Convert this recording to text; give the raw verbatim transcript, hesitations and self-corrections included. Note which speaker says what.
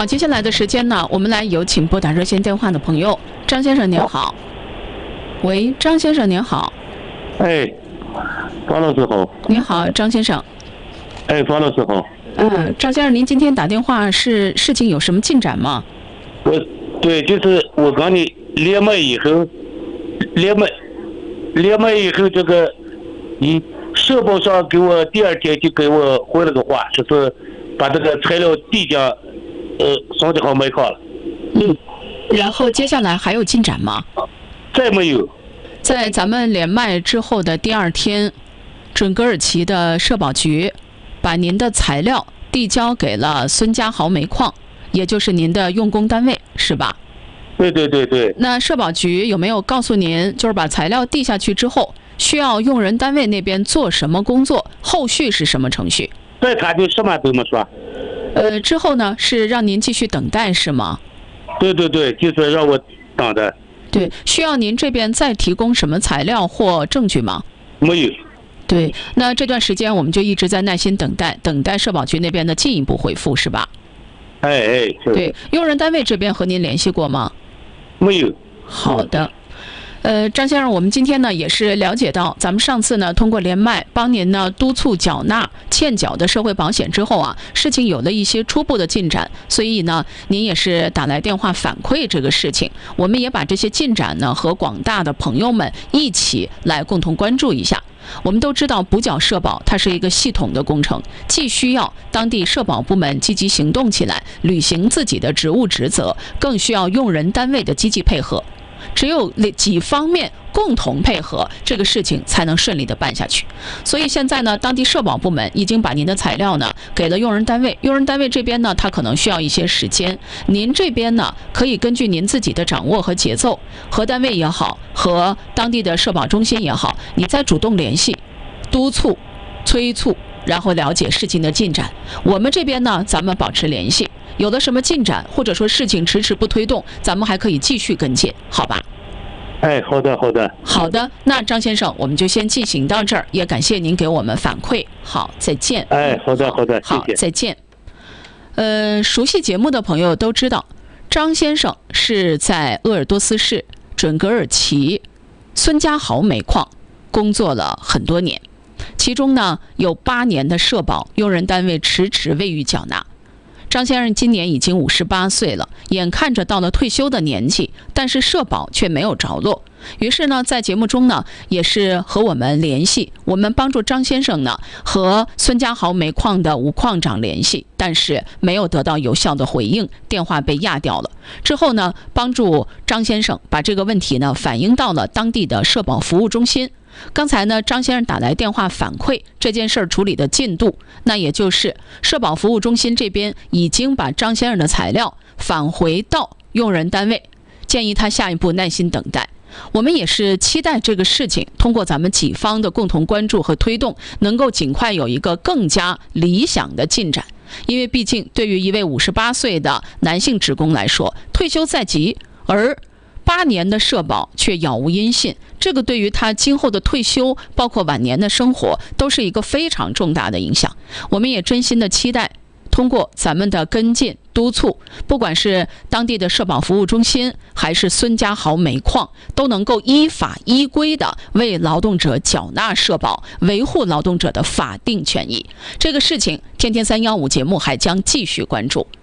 Speaker 1: 好，接下来的时间呢，我们来有请拨打热线电话的朋友，张先生您好。喂，张先生您好。
Speaker 2: 哎，方老师好。
Speaker 1: 你好，张先生。
Speaker 2: 哎，方老师好。
Speaker 1: 嗯，张先生，您今天打电话是事情有什么进展吗？
Speaker 2: 我对，就是我刚你连麦以后，连麦连麦以后，这个你社保上给我第二天就给我回了个话，就是把这个材料递交，呃，双子号煤矿了。
Speaker 1: 嗯，然后接下来还有进展吗？
Speaker 2: 再没有。
Speaker 1: 在咱们连麦之后的第二天，准格尔奇的社保局把您的材料递交给了孙家豪煤矿，也就是您的用工单位，是吧？
Speaker 2: 对对对对。
Speaker 1: 那社保局有没有告诉您，就是把材料递下去之后，需要用人单位那边做什么工作，后续是什么程序？
Speaker 2: 对，他就什么都没说。
Speaker 1: 呃，之后呢，是让您继续等待，是吗？
Speaker 2: 对对对，就是让我等的。
Speaker 1: 对，需要您这边再提供什么材料或证据吗？
Speaker 2: 没有。
Speaker 1: 对，那这段时间我们就一直在耐心等待，等待社保局那边的进一步回复，是吧？
Speaker 2: 哎哎，是。
Speaker 1: 对，用人单位这边和您联系过吗？
Speaker 2: 没有。
Speaker 1: 好的。呃，张先生，我们今天呢也是了解到，咱们上次呢通过连麦帮您呢督促缴纳欠缴的社会保险之后啊，事情有了一些初步的进展，所以呢您也是打来电话反馈这个事情，我们也把这些进展呢和广大的朋友们一起来共同关注一下。我们都知道补缴社保它是一个系统的工程，既需要当地社保部门积极行动起来，履行自己的职务职责，更需要用人单位的积极配合。只有几方面共同配合，这个事情才能顺利的办下去。所以现在呢，当地社保部门已经把您的材料呢给了用人单位，用人单位这边呢，他可能需要一些时间。您这边呢，可以根据您自己的掌握和节奏，和单位也好，和当地的社保中心也好，你再主动联系，督促、催促，然后了解事情的进展。我们这边呢，咱们保持联系。有了什么进展，或者说事情迟迟不推动，咱们还可以继续跟进，好吧？
Speaker 2: 哎，好的，好的。
Speaker 1: 好的，那张先生，我们就先进行到这儿，也感谢您给我们反馈。好，再见。
Speaker 2: 哎，好的，好的，谢谢。
Speaker 1: 好，再见。呃，熟悉节目的朋友都知道，张先生是在鄂尔多斯市准格尔奇孙家豪煤矿工作了很多年，其中呢有八年的社保用人单位迟迟未予缴纳。张先生今年已经五十八岁了，眼看着到了退休的年纪，但是社保却没有着落。于是呢，在节目中呢，也是和我们联系，我们帮助张先生呢和孙家豪煤矿的吴矿长联系，但是没有得到有效的回应，电话被压掉了。之后呢，帮助张先生把这个问题呢反映到了当地的社保服务中心。刚才呢，张先生打来电话反馈这件事儿处理的进度，那也就是社保服务中心这边已经把张先生的材料返回到用人单位，建议他下一步耐心等待。我们也是期待这个事情通过咱们几方的共同关注和推动，能够尽快有一个更加理想的进展。因为毕竟对于一位五十八岁的男性职工来说，退休在即，而八年的社保却杳无音信，这个对于他今后的退休，包括晚年的生活，都是一个非常重大的影响。我们也真心的期待，通过咱们的跟进督促，不管是当地的社保服务中心，还是孙家豪煤矿，都能够依法依规的为劳动者缴纳社保，维护劳动者的法定权益。这个事情，天天三幺五节目还将继续关注。